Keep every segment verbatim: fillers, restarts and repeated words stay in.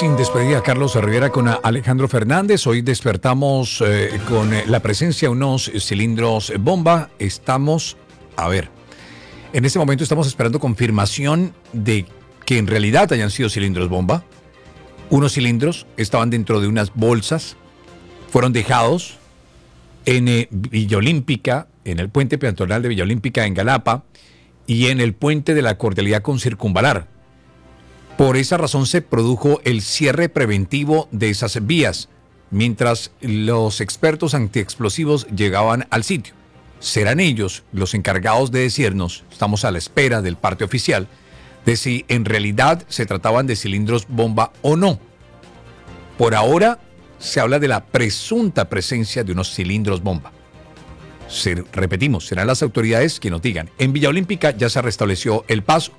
Sin despedida, Carlos Rivera con Alejandro Fernández. Hoy despertamos eh, con la presencia de unos cilindros bomba. Estamos, a ver, en este momento estamos esperando confirmación de que en realidad hayan sido cilindros bomba. Unos cilindros estaban dentro de unas bolsas, fueron dejados en eh, Villa Olímpica, en el puente peatonal de Villa Olímpica en Galapa y en el puente de la Cordialidad con Circunvalar. Por esa razón se produjo el cierre preventivo de esas vías, mientras los expertos antiexplosivos llegaban al sitio. Serán ellos los encargados de decirnos, estamos a la espera del parte oficial, de si en realidad se trataban de cilindros bomba o no. Por ahora se habla de la presunta presencia de unos cilindros bomba. Se, repetimos, serán las autoridades quienes nos digan. En Villa Olímpica ya se restableció el paso.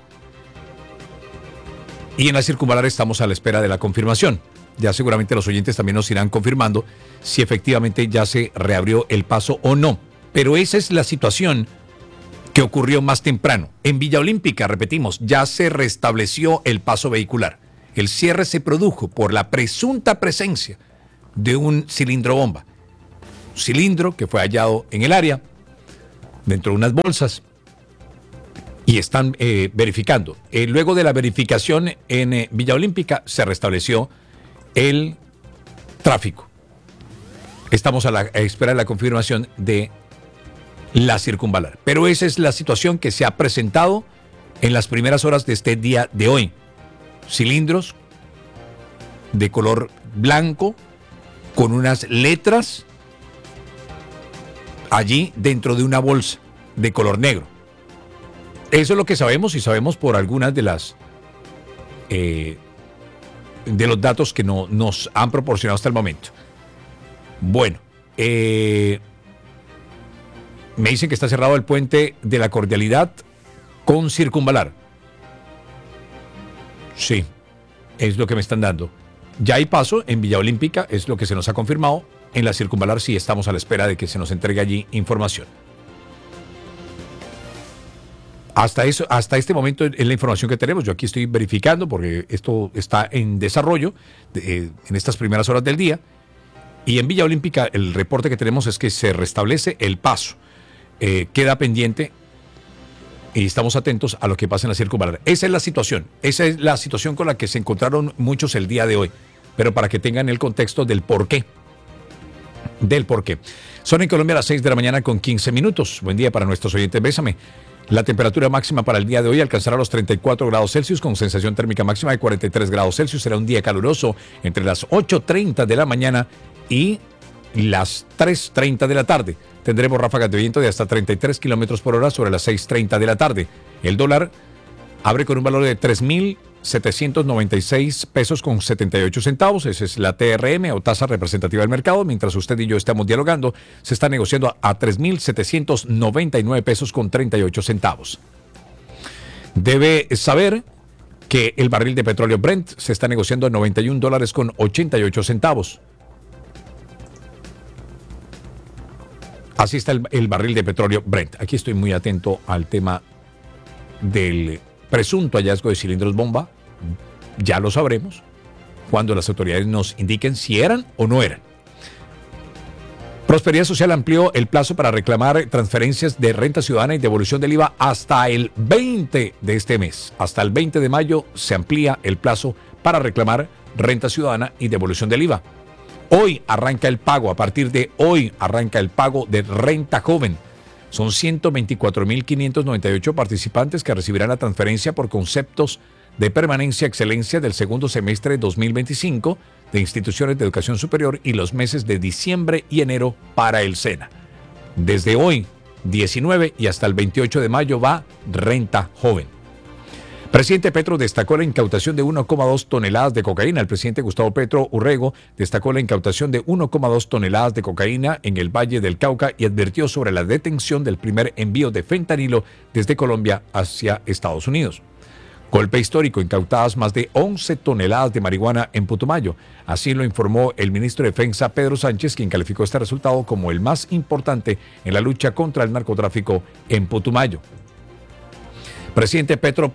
Y en la circunvalar estamos a la espera de la confirmación. Ya seguramente los oyentes también nos irán confirmando si efectivamente ya se reabrió el paso o no. Pero esa es la situación que ocurrió más temprano. En Villa Olímpica, repetimos, ya se restableció el paso vehicular. El cierre se produjo por la presunta presencia de un cilindro bomba. Un cilindro que fue hallado en el área, dentro de unas bolsas. Y están eh, verificando. Eh, luego de la verificación en eh, Villa Olímpica se restableció el tráfico. Estamos a la a espera de la confirmación de la circunvalar. Pero esa es la situación que se ha presentado en las primeras horas de este día de hoy. Cilindros de color blanco con unas letras allí dentro de una bolsa de color negro. Eso es lo que sabemos y sabemos por algunas de las eh, de los datos que no, nos han proporcionado hasta el momento. Bueno, eh, me dicen que está cerrado el puente de la Cordialidad con Circunvalar. Sí, es lo que me están dando. Ya hay paso en Villa Olímpica, es lo que se nos ha confirmado. En la Circunvalar sí estamos a la espera de que se nos entregue allí información. Hasta eso, hasta este momento es la información que tenemos. Yo aquí estoy verificando porque esto está en desarrollo eh, en estas primeras horas del día. Y en Villa Olímpica el reporte que tenemos es que se restablece el paso. Eh, queda pendiente y estamos atentos a lo que pasa en la circunvalar. Esa es la situación. Esa es la situación con la que se encontraron muchos el día de hoy. Pero para que tengan el contexto del por qué. Del por qué. Son en Colombia las seis de la mañana con quince minutos. Buen día para nuestros oyentes. Bésame. La temperatura máxima para el día de hoy alcanzará los treinta y cuatro grados Celsius con sensación térmica máxima de cuarenta y tres grados Celsius. Será un día caluroso entre las ocho treinta de la mañana y las tres treinta de la tarde. Tendremos ráfagas de viento de hasta treinta y tres kilómetros por hora sobre las seis treinta de la tarde. El dólar abre con un valor de tres mil setecientos noventa y seis pesos con setenta y ocho centavos. Esa es la T R M o tasa representativa del mercado. Mientras usted y yo estamos dialogando, se está negociando a tres mil setecientos noventa y nueve pesos con treinta y ocho centavos. Debe saber que el barril de petróleo Brent se está negociando a noventa y un dólares con ochenta y ocho centavos. Así está el, el barril de petróleo Brent. Aquí estoy muy atento al tema del presunto hallazgo de cilindros bomba. Ya lo sabremos cuando las autoridades nos indiquen si eran o no eran. Prosperidad Social amplió el plazo para reclamar transferencias de renta ciudadana y devolución del I V A hasta el veinte de este mes. Hasta el veinte de mayo se amplía el plazo para reclamar renta ciudadana y devolución del I V A. Hoy arranca el pago, a partir de hoy arranca el pago de renta joven. Son ciento veinticuatro mil quinientos noventa y ocho participantes que recibirán la transferencia por conceptos de permanencia excelencia del segundo semestre de dos mil veinticinco de instituciones de educación superior y los meses de diciembre y enero para el SENA. Desde hoy, diecinueve y hasta el veintiocho de mayo va renta joven. Presidente Petro destacó la incautación de uno coma dos toneladas de cocaína. El presidente Gustavo Petro Urrego destacó la incautación de uno coma dos toneladas de cocaína en el Valle del Cauca y advirtió sobre la detención del primer envío de fentanilo desde Colombia hacia Estados Unidos. Golpe histórico, incautadas más de once toneladas de marihuana en Putumayo. Así lo informó el ministro de Defensa Pedro Sánchez, quien calificó este resultado como el más importante en la lucha contra el narcotráfico en Putumayo. Presidente Petro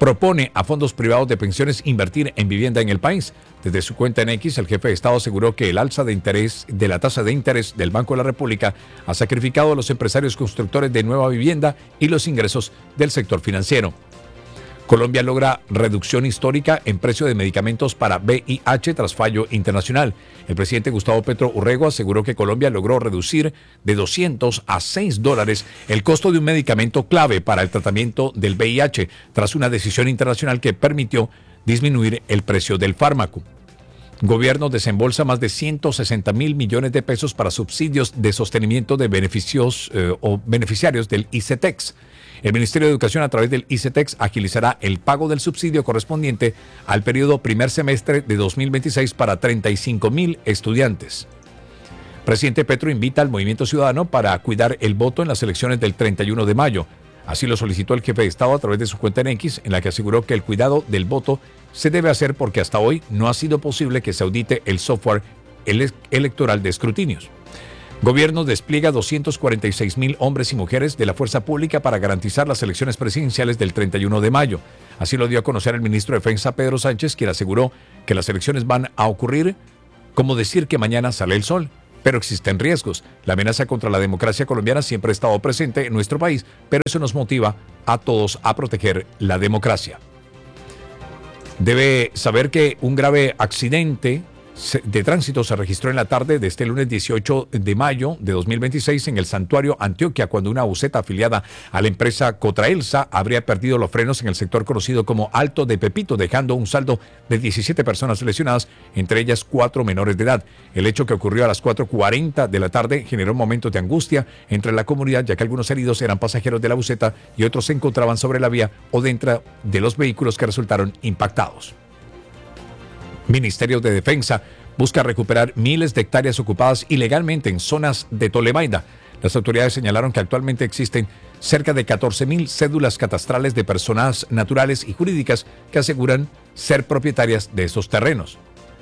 propone a fondos privados de pensiones invertir en vivienda en el país. Desde su cuenta en X, el jefe de Estado aseguró que el alza de interés de la tasa de interés del Banco de la República ha sacrificado a los empresarios constructores de nueva vivienda y los ingresos del sector financiero. Colombia logra reducción histórica en precio de medicamentos para V I H tras fallo internacional. El presidente Gustavo Petro Urrego aseguró que Colombia logró reducir de doscientos a seis dólares el costo de un medicamento clave para el tratamiento del V I H tras una decisión internacional que permitió disminuir el precio del fármaco. Gobierno desembolsa más de ciento sesenta mil millones de pesos para subsidios de sostenimiento de beneficios eh, o beneficiarios del ICETEX. El Ministerio de Educación, a través del ICETEX, agilizará el pago del subsidio correspondiente al periodo primer semestre de dos mil veintiséis para treinta y cinco mil estudiantes. Presidente Petro invita al Movimiento Ciudadano para cuidar el voto en las elecciones del treinta y uno de mayo. Así lo solicitó el jefe de Estado a través de su cuenta en X, en la que aseguró que el cuidado del voto se debe hacer porque hasta hoy no ha sido posible que se audite el software ele- electoral de escrutinios. Gobierno despliega doscientos cuarenta y seis mil hombres y mujeres de la fuerza pública para garantizar las elecciones presidenciales del treinta y uno de mayo. Así lo dio a conocer el ministro de Defensa, Pedro Sánchez, quien aseguró que las elecciones van a ocurrir como decir que mañana sale el sol. Pero existen riesgos. La amenaza contra la democracia colombiana siempre ha estado presente en nuestro país, pero eso nos motiva a todos a proteger la democracia. Debe saber que un grave accidente de tránsito se registró en la tarde de este lunes dieciocho de mayo de dos mil veintiséis en el Santuario Antioquia, cuando una buseta afiliada a la empresa Cotraelsa habría perdido los frenos en el sector conocido como Alto de Pepito, dejando un saldo de diecisiete personas lesionadas, entre ellas cuatro menores de edad. El hecho, que ocurrió a las cuatro cuarenta de la tarde, generó momentos de angustia entre la comunidad, ya que algunos heridos eran pasajeros de la buseta y otros se encontraban sobre la vía o dentro de los vehículos que resultaron impactados. Ministerio de Defensa busca recuperar miles de hectáreas ocupadas ilegalmente en zonas de Tolemaida. Las autoridades señalaron que actualmente existen cerca de catorce mil cédulas catastrales de personas naturales y jurídicas que aseguran ser propietarias de estos terrenos.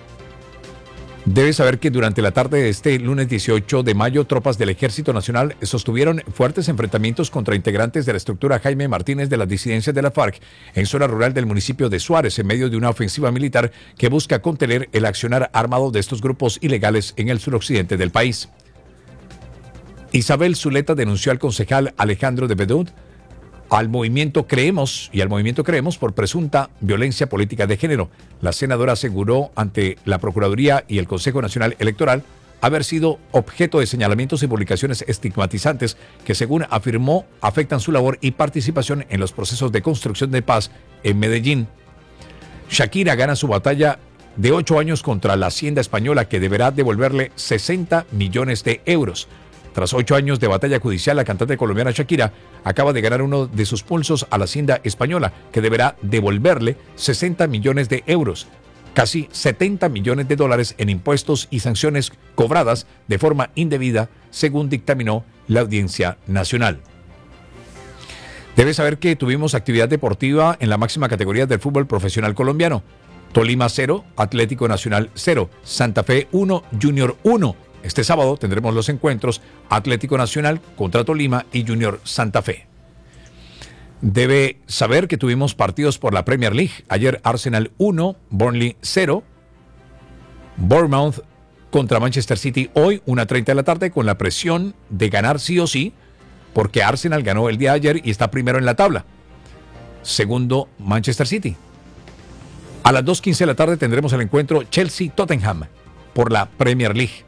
Debe saber que durante la tarde de este lunes dieciocho de mayo, tropas del Ejército Nacional sostuvieron fuertes enfrentamientos contra integrantes de la estructura Jaime Martínez de las disidencias de la FARC en zona rural del municipio de Suárez, en medio de una ofensiva militar que busca contener el accionar armado de estos grupos ilegales en el suroccidente del país. Isabel Zuleta denunció al concejal Alejandro de Bedut al movimiento Creemos y al movimiento Creemos por presunta violencia política de género. La senadora aseguró ante la Procuraduría y el Consejo Nacional Electoral haber sido objeto de señalamientos y publicaciones estigmatizantes que, según afirmó, afectan su labor y participación en los procesos de construcción de paz en Medellín. Shakira gana su batalla de ocho años contra la Hacienda Española, que deberá devolverle sesenta millones de euros. Tras ocho años de batalla judicial, la cantante colombiana Shakira acaba de ganar uno de sus pulsos a la Hacienda Española, que deberá devolverle sesenta millones de euros, casi setenta millones de dólares en impuestos y sanciones cobradas de forma indebida, según dictaminó la Audiencia Nacional. Debe saber que tuvimos actividad deportiva en la máxima categoría del fútbol profesional colombiano. Tolima cero, Atlético Nacional cero, Santa Fe uno, Junior uno. Este sábado tendremos los encuentros Atlético Nacional contra Tolima y Junior Santa Fe. Debe saber que tuvimos partidos por la Premier League. Ayer Arsenal uno, Burnley cero, Bournemouth contra Manchester City hoy una treinta de la tarde, con la presión de ganar sí o sí, porque Arsenal ganó el día de ayer y está primero en la tabla. Segundo, Manchester City. A las dos quince de la tarde tendremos el encuentro Chelsea-Tottenham por la Premier League.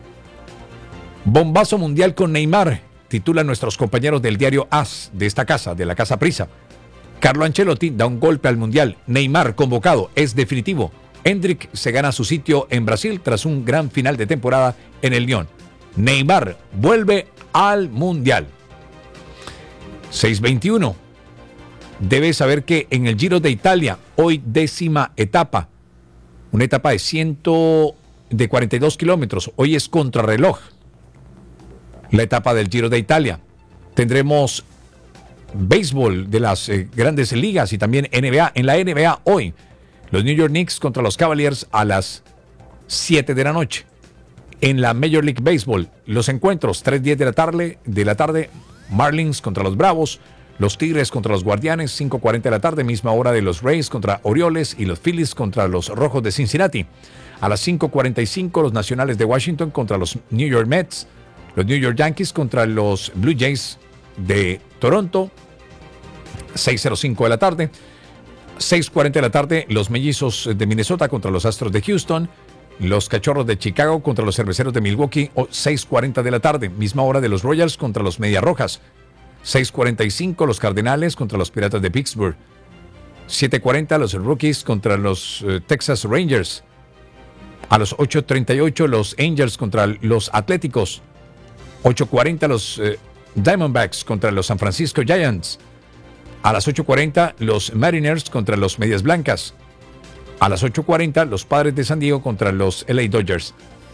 Bombazo mundial con Neymar, titulan nuestros compañeros del diario AS de esta casa, de la Casa Prisa. Carlo Ancelotti da un golpe al mundial. Neymar convocado, es definitivo. Endrick se gana su sitio en Brasil tras un gran final de temporada en el Lyon. Neymar vuelve al mundial. seis veintiuno. Debe saber que en el Giro de Italia, hoy décima etapa, una etapa de ciento de cuarenta y dos kilómetros, hoy es contrarreloj. La etapa del Giro de Italia. Tendremos béisbol de las eh, grandes ligas y también N B A. En la N B A hoy, los New York Knicks contra los Cavaliers a las siete de la noche. En la Major League Baseball, los encuentros tres diez de la tarde, de la tarde, Marlins contra los Bravos, Los Tigres contra los Guardianes, cinco cuarenta de la tarde, misma hora de los Rays contra Orioles y los Phillies contra los Rojos de Cincinnati. A las cinco cuarenta y cinco, los Nacionales de Washington contra los New York Mets. Los New York Yankees contra los Blue Jays de Toronto. seis cero cinco de la tarde. seis cuarenta de la tarde, los Mellizos de Minnesota contra los Astros de Houston. Los Cachorros de Chicago contra los Cerveceros de Milwaukee. seis cuarenta de la tarde, misma hora de los Royals contra los Medias Rojas. seis cuarenta y cinco, los Cardenales contra los Piratas de Pittsburgh. siete cuarenta, los Rockies contra los uh, Texas Rangers. A los ocho treinta y ocho, los Angels contra los Atléticos. ocho cuarenta, los uh, Diamondbacks contra los San Francisco Giants. A las ocho cuarenta, los Mariners contra los Medias Blancas. A las ocho cuarenta, los Padres de San Diego contra los L A Dodgers.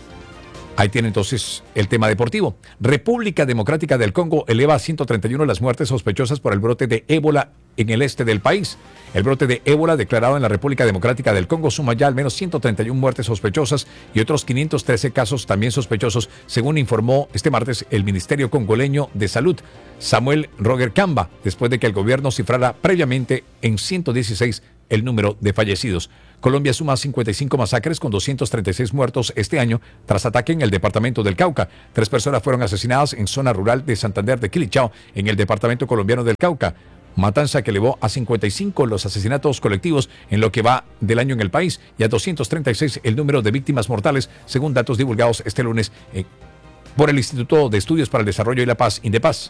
Ahí tiene entonces el tema deportivo. República Democrática del Congo eleva a ciento treinta y uno las muertes sospechosas por el brote de ébola en el este del país. El brote de ébola declarado en la República Democrática del Congo suma ya al menos ciento treinta y uno muertes sospechosas y otros quinientos trece casos también sospechosos, según informó este martes el Ministerio Congoleño de Salud, Samuel Roger Kamba, después de que el gobierno cifrara previamente en ciento dieciséis el número de fallecidos. Colombia suma cincuenta y cinco masacres con doscientos treinta y seis muertos este año tras ataque en el departamento del Cauca. Tres personas fueron asesinadas en zona rural de Santander de Quilichao, en el departamento colombiano del Cauca. Matanza que elevó a cincuenta y cinco los asesinatos colectivos en lo que va del año en el país y a doscientos treinta y seis el número de víctimas mortales, según datos divulgados este lunes eh, por el Instituto de Estudios para el Desarrollo y la Paz, INDEPAZ.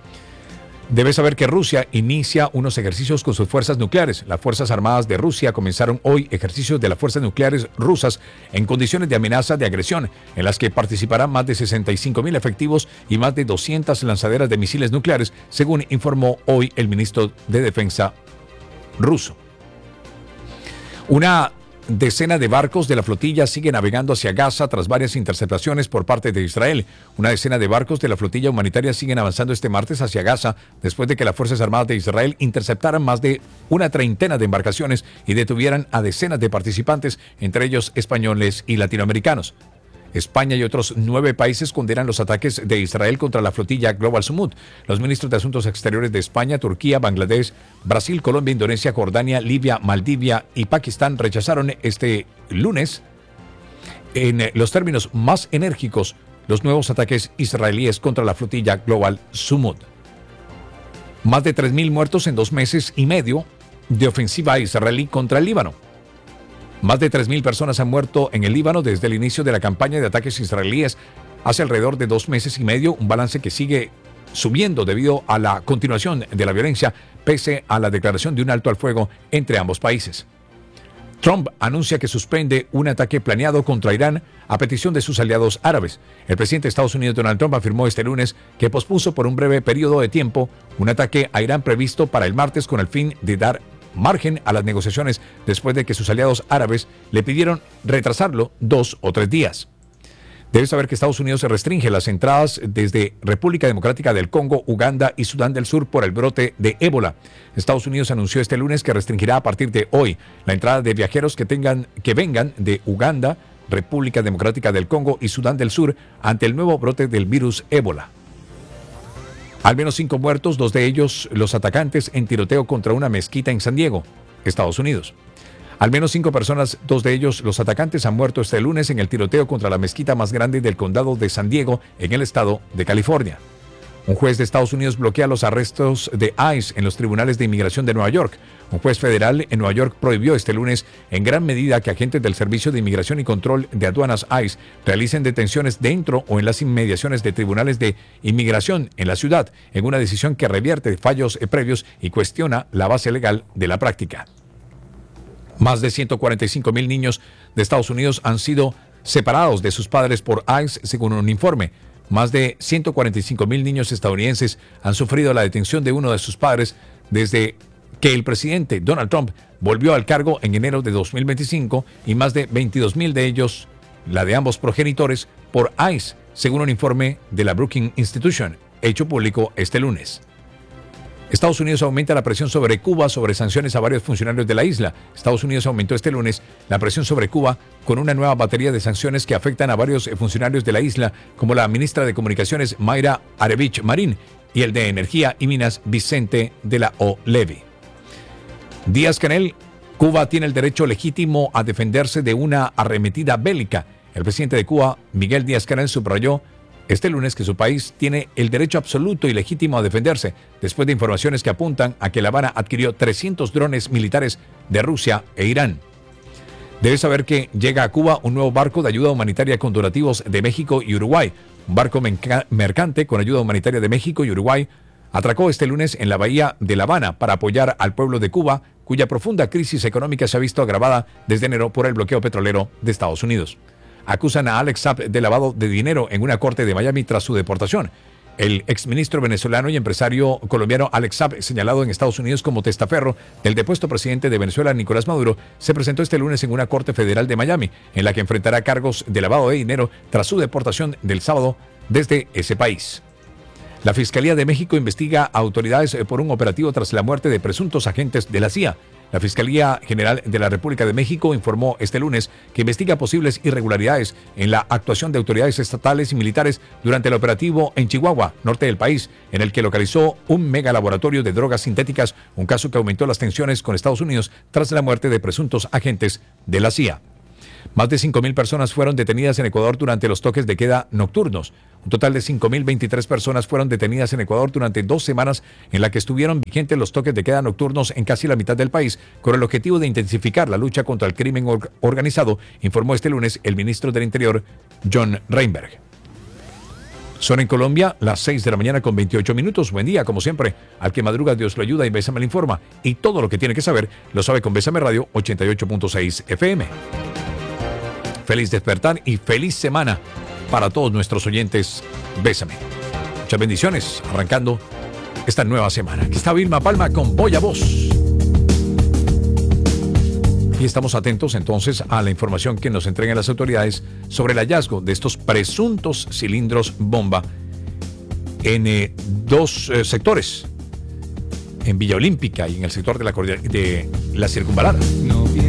Debes saber que Rusia inicia unos ejercicios con sus fuerzas nucleares. Las Fuerzas Armadas de Rusia comenzaron hoy ejercicios de las fuerzas nucleares rusas en condiciones de amenaza de agresión, en las que participarán más de sesenta y cinco mil efectivos y más de doscientas lanzaderas de misiles nucleares, según informó hoy el ministro de Defensa ruso. Una decena de barcos de la flotilla sigue navegando hacia Gaza tras varias interceptaciones por parte de Israel. Una decena de barcos de la flotilla humanitaria siguen avanzando este martes hacia Gaza después de que las Fuerzas Armadas de Israel interceptaran más de una treintena de embarcaciones y detuvieran a decenas de participantes, entre ellos españoles y latinoamericanos. España y otros nueve países condenan los ataques de Israel contra la flotilla Global Sumut. Los ministros de Asuntos Exteriores de España, Turquía, Bangladesh, Brasil, Colombia, Indonesia, Jordania, Libia, Maldivia y Pakistán rechazaron este lunes, en los términos más enérgicos, los nuevos ataques israelíes contra la flotilla Global Sumut. Más de tres mil muertos en dos meses y medio de ofensiva israelí contra el Líbano. Más de tres mil personas han muerto en el Líbano desde el inicio de la campaña de ataques israelíes hace alrededor de dos meses y medio, un balance que sigue subiendo debido a la continuación de la violencia pese a la declaración de un alto al fuego entre ambos países. Trump anuncia que suspende un ataque planeado contra Irán a petición de sus aliados árabes. El presidente de Estados Unidos, Donald Trump, afirmó este lunes que pospuso por un breve periodo de tiempo un ataque a Irán previsto para el martes con el fin de dar margen a las negociaciones después de que sus aliados árabes le pidieron retrasarlo dos o tres días. Debes saber que Estados Unidos se restringe las entradas desde República Democrática del Congo, Uganda y Sudán del Sur por el brote de ébola. Estados Unidos anunció este lunes que restringirá a partir de hoy la entrada de viajeros que tengan que vengan de Uganda, República Democrática del Congo y Sudán del Sur ante el nuevo brote del virus ébola. Al menos cinco muertos, dos de ellos los atacantes en tiroteo contra una mezquita en San Diego, Estados Unidos. Al menos cinco personas, dos de ellos los atacantes, han muerto este lunes en el tiroteo contra la mezquita más grande del condado de San Diego, en el estado de California. Un juez de Estados Unidos bloquea los arrestos de ICE en los tribunales de inmigración de Nueva York. Un juez federal en Nueva York prohibió este lunes en gran medida que agentes del Servicio de Inmigración y Control de Aduanas ICE realicen detenciones dentro o en las inmediaciones de tribunales de inmigración en la ciudad, en una decisión que revierte fallos previos y cuestiona la base legal de la práctica. Más de ciento cuarenta y cinco mil niños de Estados Unidos han sido separados de sus padres por ICE, según un informe. Más de ciento cuarenta y cinco mil niños estadounidenses han sufrido la detención de uno de sus padres desde que el presidente Donald Trump volvió al cargo en enero de dos mil veinticinco y más de veintidós mil de ellos, la de ambos progenitores, por ICE, según un informe de la Brookings Institution, hecho público este lunes. Estados Unidos aumenta la presión sobre Cuba sobre sanciones a varios funcionarios de la isla. Estados Unidos aumentó este lunes la presión sobre Cuba con una nueva batería de sanciones que afectan a varios funcionarios de la isla, como la ministra de Comunicaciones Mayra Arevich Marín y el de Energía y Minas Vicente de la O. Levy. Díaz-Canel, Cuba tiene el derecho legítimo a defenderse de una arremetida bélica. El presidente de Cuba, Miguel Díaz-Canel, subrayó este lunes que su país tiene el derecho absoluto y legítimo a defenderse, después de informaciones que apuntan a que La Habana adquirió trescientos drones militares de Rusia e Irán. Debe saber que llega a Cuba un nuevo barco de ayuda humanitaria con donativos de México y Uruguay. Un barco mercante con ayuda humanitaria de México y Uruguay atracó este lunes en la bahía de La Habana para apoyar al pueblo de Cuba, cuya profunda crisis económica se ha visto agravada desde enero por el bloqueo petrolero de Estados Unidos. Acusan a Alex Saab de lavado de dinero en una corte de Miami tras su deportación. El exministro venezolano y empresario colombiano Alex Saab, señalado en Estados Unidos como testaferro del depuesto presidente de Venezuela, Nicolás Maduro, se presentó este lunes en una corte federal de Miami, en la que enfrentará cargos de lavado de dinero tras su deportación del sábado desde ese país. La Fiscalía de México investiga a autoridades por un operativo tras la muerte de presuntos agentes de la C I A. La Fiscalía General de la República de México informó este lunes que investiga posibles irregularidades en la actuación de autoridades estatales y militares durante el operativo en Chihuahua, norte del país, en el que localizó un megalaboratorio de drogas sintéticas, un caso que aumentó las tensiones con Estados Unidos tras la muerte de presuntos agentes de la C I A. Más de cinco mil personas fueron detenidas en Ecuador durante los toques de queda nocturnos. Un total de cinco mil veintitrés personas fueron detenidas en Ecuador durante dos semanas en la que estuvieron vigentes los toques de queda nocturnos en casi la mitad del país, con el objetivo de intensificar la lucha contra el crimen or- organizado, informó este lunes el ministro del Interior, John Reinberg. Son en Colombia las seis de la mañana con veintiocho minutos. Buen día, como siempre. Al que madruga, Dios lo ayuda y Bésame le informa. Y todo lo que tiene que saber lo sabe con Bésame Radio ochenta y ocho punto seis F M. Feliz despertar y feliz semana para todos nuestros oyentes. Bésame. Muchas bendiciones arrancando esta nueva semana. Aquí está Vilma Palma con Voy a Voz. Y estamos atentos entonces a la información que nos entregan las autoridades sobre el hallazgo de estos presuntos cilindros bomba en eh, dos eh, sectores, en Villa Olímpica y en el sector de la, de la Circunvalar. No.